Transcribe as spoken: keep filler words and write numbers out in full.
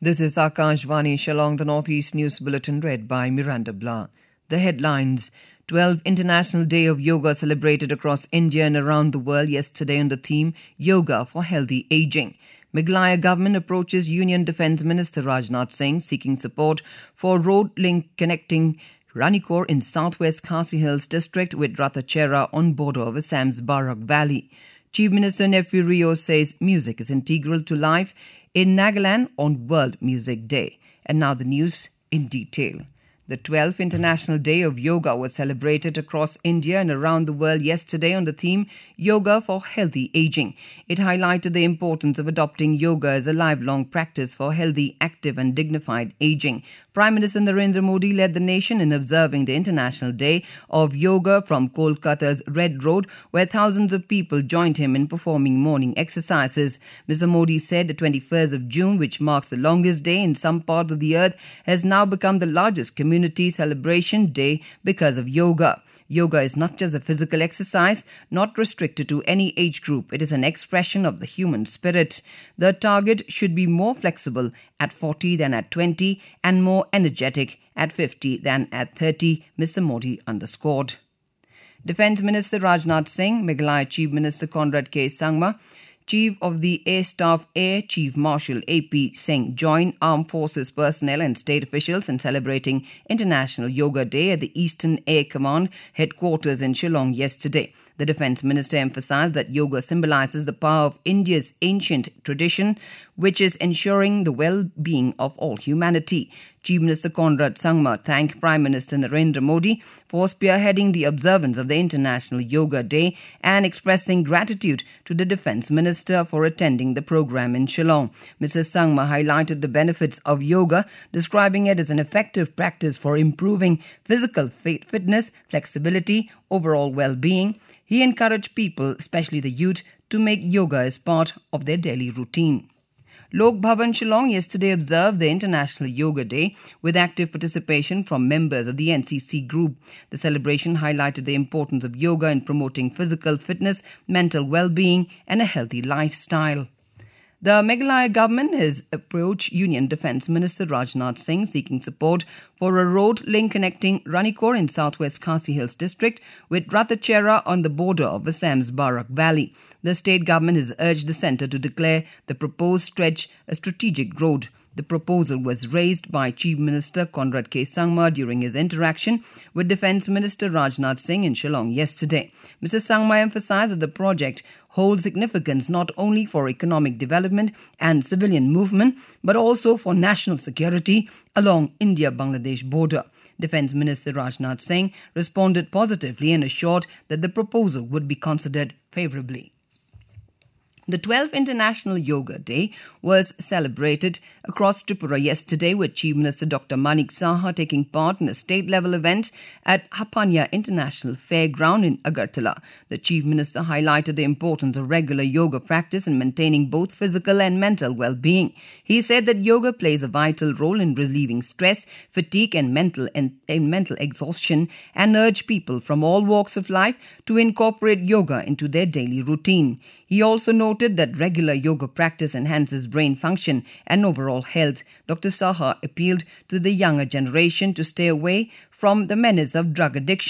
This is Akashvani Shillong, the Northeast News Bulletin read by Miranda Blah. The headlines. twelfth International Day of Yoga celebrated across India and around the world yesterday on the theme Yoga for Healthy Aging. Meghalaya government approaches Union Defence Minister Rajnath Singh seeking support for road link connecting Ranikor in southwest Khasi Hills district with Ratachera on border of Assam's Barak Valley. Chief Minister Nefi Rio says music is integral to life in Nagaland on World Music Day. And now the news in detail. The twelfth International Day of Yoga was celebrated across India and around the world yesterday on the theme Yoga for Healthy Aging. It highlighted the importance of adopting yoga as a lifelong practice for healthy, active and dignified aging. Prime Minister Narendra Modi led the nation in observing the International Day of Yoga from Kolkata's Red Road, where thousands of people joined him in performing morning exercises. Mister Modi said the twenty-first of June, which marks the longest day in some parts of the earth, has now become the largest community celebration day because of yoga. Yoga is not just a physical exercise, not restricted to any age group. It is an expression of the human spirit. The target should be more flexible at forty than at twenty and more energetic at fifty than at thirty, Mister Modi underscored. Defence Minister Rajnath Singh, Meghalaya Chief Minister Conrad K. Sangma, Chief of the Air Staff Air Chief Marshal A P Singh joined armed forces personnel and state officials in celebrating International Yoga Day at the Eastern Air Command headquarters in Shillong yesterday. The Defence Minister emphasised that yoga symbolises the power of India's ancient tradition, which is ensuring the well-being of all humanity. Chief Minister Conrad Sangma thanked Prime Minister Narendra Modi for spearheading the observance of the International Yoga Day and expressing gratitude to the Defence Minister for attending the programme in Shillong. Missus Sangma highlighted the benefits of yoga, describing it as an effective practice for improving physical fit- fitness, flexibility, overall well-being. He encouraged people, especially the youth, to make yoga as part of their daily routine. Lok Bhavan Shillong yesterday observed the International Yoga Day with active participation from members of the N C C group. The celebration highlighted the importance of yoga in promoting physical fitness, mental well-being and a healthy lifestyle. The Meghalaya government has approached Union Defence Minister Rajnath Singh seeking support for a road link connecting Ranikor in southwest Khasi Hills district with Ratachera on the border of Assam's Barak Valley. The state government has urged the centre to declare the proposed stretch a strategic road. The proposal was raised by Chief Minister Conrad K. Sangma during his interaction with Defence Minister Rajnath Singh in Shillong yesterday. Mister Sangma emphasised that the project holds significance not only for economic development and civilian movement, but also for national security along India-Bangladesh border. Defence Minister Rajnath Singh responded positively and assured that the proposal would be considered favourably. The twelfth International Yoga Day was celebrated across Tripura yesterday with Chief Minister Doctor Manik Saha taking part in a state-level event at Hapanya International Fairground in Agartala. The Chief Minister highlighted the importance of regular yoga practice in maintaining both physical and mental well-being. He said that yoga plays a vital role in relieving stress, fatigue and mental, and, and mental exhaustion and urged people from all walks of life to incorporate yoga into their daily routine. He also noted that regular yoga practice enhances brain function and overall health. Doctor Saha appealed to the younger generation to stay away from the menace of drug addiction